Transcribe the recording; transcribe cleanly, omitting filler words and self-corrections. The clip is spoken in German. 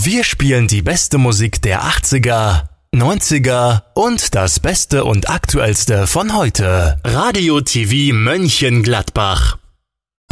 Wir spielen die beste Musik der 80er, 90er und das Beste und Aktuellste von heute. Radio TV Mönchengladbach.